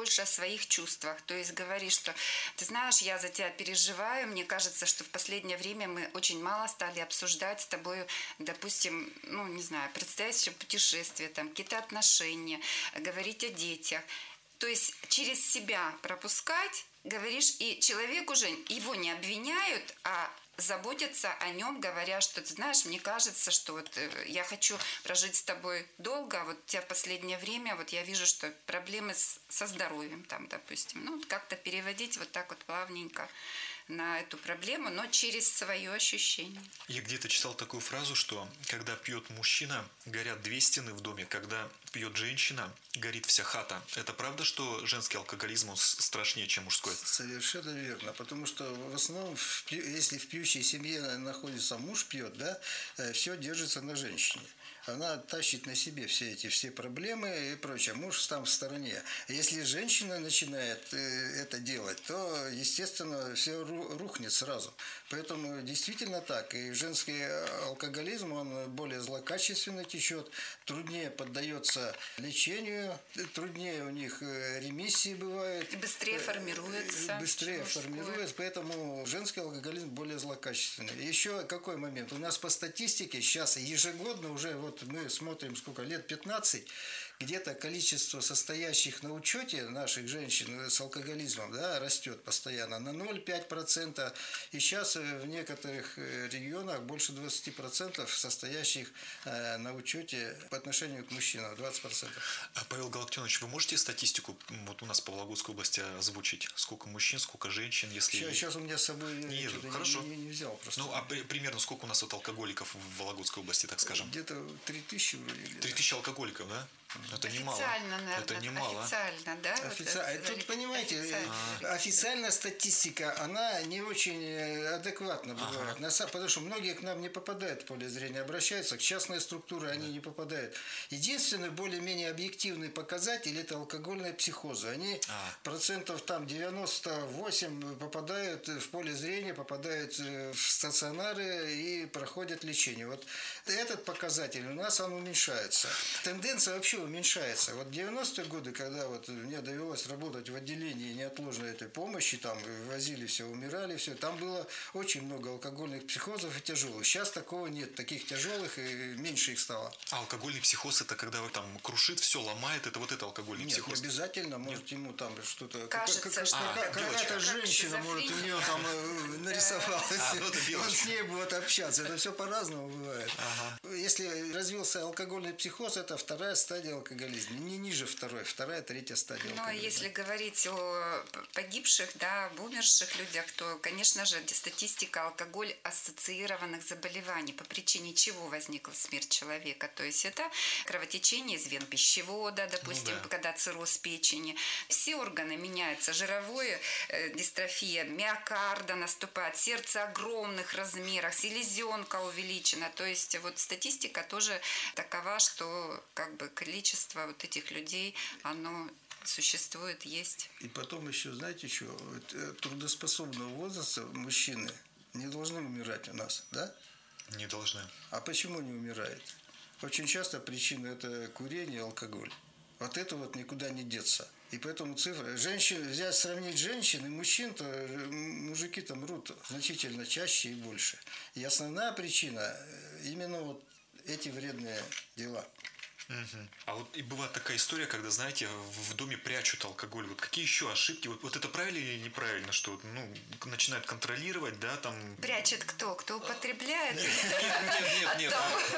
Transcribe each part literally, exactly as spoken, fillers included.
больше о своих чувствах. То есть говоришь, что ты знаешь, я за тебя переживаю, мне кажется, что в последнее время мы очень мало стали обсуждать с тобой, допустим, ну, не знаю, предстоящее путешествие, там, какие-то отношения, говорить о детях. То есть через себя пропускать, говоришь, и человек уже, его не обвиняют, а заботятся о нем, говоря, что, ты знаешь, мне кажется, что вот я хочу прожить с тобой долго, а вот у тебя в последнее время, вот я вижу, что проблемы с, со здоровьем там, допустим. Ну, как-то переводить вот так вот плавненько на эту проблему, но через свое ощущение. Я где-то читал такую фразу, что когда пьет мужчина, горят две стены в доме, когда пьет женщина, горит вся хата. Это правда, что женский алкоголизм он страшнее, чем мужской? Совершенно верно, потому что в основном, если в пьющей семье находится муж пьет, да, все держится на женщине. Она тащит на себе все эти все проблемы и прочее. Муж там в стороне. Если женщина начинает это делать, то, естественно, все рухнет сразу. Поэтому действительно так. И женский алкоголизм, он более злокачественно течет, труднее поддается лечению, труднее у них ремиссии бывает. И быстрее формируется. Быстрее формируется, поэтому женский алкоголизм более злокачественный. Еще какой момент? У нас по статистике сейчас ежегодно уже вот мы смотрим сколько лет, пятнадцать, где-то количество состоящих на учете наших женщин с алкоголизмом, да, растет постоянно на ноль целых пять десятых процента. И сейчас в некоторых регионах больше двадцати процентов состоящих на учете по отношению к мужчинам, двадцать процентов. А, Павел Галактионович, вы можете статистику вот у нас по Вологодской области озвучить? Сколько мужчин, сколько женщин? Если... Сейчас, сейчас у меня с собой не, хорошо. Не, не взял просто. Ну, а примерно сколько у нас вот алкоголиков в Вологодской области, так скажем? Где-то три тысячи вроде. Три тысячи алкоголиков, да? Это немало. Официально, наверное. Это немало. Официально, да? Официально. Вот Тут, понимаете, официально. Официальная статистика, она не очень адекватна бывает. Ага. Потому что многие к нам не попадают в поле зрения, обращаются, к частной структуре они да. не попадают. Единственный более-менее объективный показатель – это алкогольные психозы. Они а. процентов там девяносто восемь попадают в поле зрения, попадают в стационары и проходят лечение. Вот этот показатель у нас он уменьшается. Тенденция вообще уменьшается. Вот в девяностые годы, когда вот мне довелось работать в отделении неотложной этой помощи, там возили все, умирали все, там было очень много алкогольных психозов и тяжелых. Сейчас такого нет, таких тяжелых, и меньше их стало. А алкогольный психоз это когда вы там крушит, все ломает, это вот это алкогольный нет, психоз? Нет, не обязательно, может нет. Ему там что-то... Кажется, как, что а, какая-то женщина, может, у нее там нарисовалась, а, ну, он с ней будет общаться. Это все по-разному бывает. Ага. Если развился алкогольный психоз, это вторая стадия алкоголизма, не ниже второй, вторая, третья стадия Но алкоголизма. если говорить о погибших, да, об умерших людях, то, конечно же, статистика алкоголь ассоциированных заболеваний, по причине чего возникла смерть человека. То есть это кровотечение из вен пищевода, допустим, ну, да. когда цирроз печени. Все органы меняются, жировое э, дистрофия, миокарда наступает, сердце огромных размеров, селезенка увеличена. То есть вот статистика тоже такова, что как бы количество вот этих людей, оно существует, есть. И потом еще, знаете, что, трудоспособного возраста мужчины не должны умирать у нас, да? Не должны. А почему не умирают? Очень часто причина это курение и алкоголь. Вот это вот никуда не деться. И поэтому цифры... Женщин, взять, сравнить женщин и мужчин, то мужики там мрут значительно чаще и больше. И основная причина именно вот эти вредные дела. Угу. А вот и бывает такая история, когда, знаете, в доме прячут алкоголь. Вот какие еще ошибки? Вот, вот это правильно или неправильно, что ну, начинают контролировать, да, там... Прячет кто? Кто употребляет? Нет, нет, нет, нет.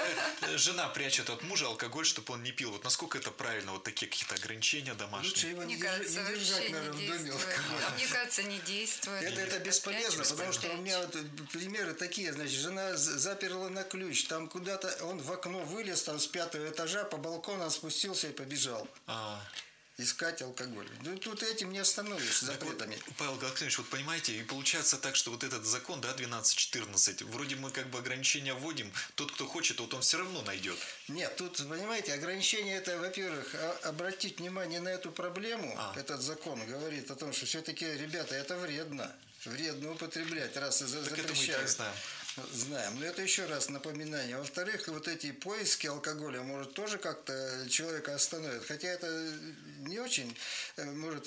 А жена прячет от мужа алкоголь, чтобы он не пил. Вот насколько это правильно? Вот такие какие-то ограничения домашние? Лучше его мне не, кажется, не держать, наверное, в доме алкоголь. Мне кажется, не действует. Это, это бесполезно, потому что у меня вот примеры такие, значит, жена заперла на ключ, там куда-то он в окно вылез, там с пятого этажа по балкону спустился и побежал. А. Искать алкоголь. Ну, тут этим не остановишь запретами. Вот, Павел Галактионович, вот понимаете, и получается так, что вот этот закон, да, двенадцать четырнадцать, вроде мы как бы ограничения вводим, тот, кто хочет, вот он все равно найдет. Нет, тут, понимаете, ограничение это, во-первых, обратить внимание на эту проблему, а. этот закон говорит о том, что все-таки, ребята, это вредно. Вредно употреблять, раз и запрещают. Так это мы и так знаем. Знаем. Но это еще раз напоминание. Во-вторых, вот эти поиски алкоголя, может, тоже как-то человека остановят. Хотя это не очень, может,